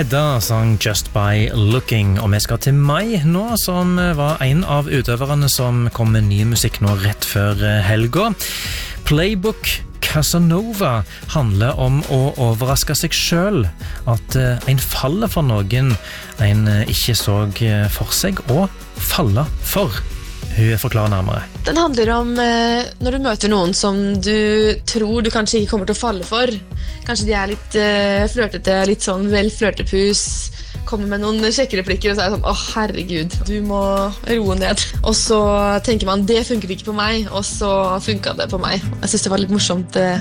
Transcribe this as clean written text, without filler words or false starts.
Hedda sang Just By Looking, og vi skal til Mai nå, som var en av utøverne som kom med ny musikk nå rett før helga. Playbook Casanova handler om å overraske seg selv, at en faller for noen en ikke så for seg, og faller for. Hun forklarer nærmere. Den handler om når du møter noen som du tror du kanskje ikke kommer til å falle for. Kanskje de litt flørtete, litt sånn vel flørtepus, kommer med noen sjekkereplikker og så det sånn, herregud, du må roe ned. Og så tenker man, det funker ikke på meg, og så funket det på meg. Jeg synes det var litt morsomt